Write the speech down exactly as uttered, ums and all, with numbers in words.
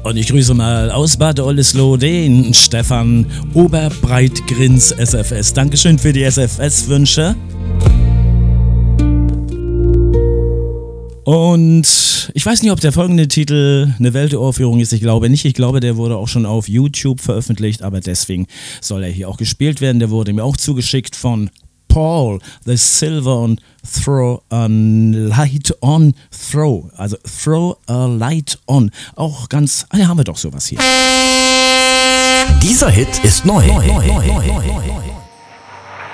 Und ich grüße mal aus Bad Oldesloe den Stefan Oberbreitgrins S F S. Dankeschön für die S F S-Wünsche. Und ich weiß nicht, ob der folgende Titel eine Welturaufführung ist. Ich glaube nicht. Ich glaube, der wurde auch schon auf YouTube veröffentlicht, aber deswegen soll er hier auch gespielt werden. Der wurde mir auch zugeschickt von Paul, The Silver und Throw a Light on Throw. Also Throw a Light on. Auch ganz, ah, ja, haben wir doch sowas hier. Dieser Hit ist neu. neu, neu, neu, neu, neu.